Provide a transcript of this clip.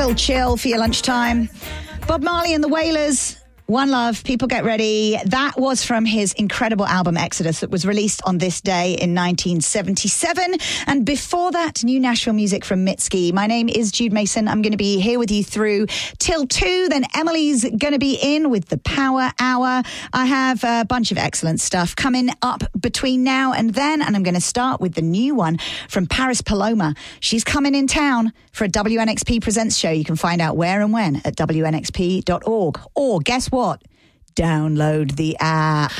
little chill for your lunchtime. Bob Marley and the Wailers, One Love, People Get Ready. That was from his incredible album Exodus that was released on this day in 1977. And before that, new Nashville music from Mitski. My name is Jude Mason. I'm going to be here with you through till 2. Then Emily's going to be in with the Power Hour. I have a bunch of excellent stuff coming up between now and then. And I'm going to start with the new one from Paris Paloma. She's coming in town for a WNXP Presents show. You can find out where and when at WNXP.org. Or guess what? Download the app.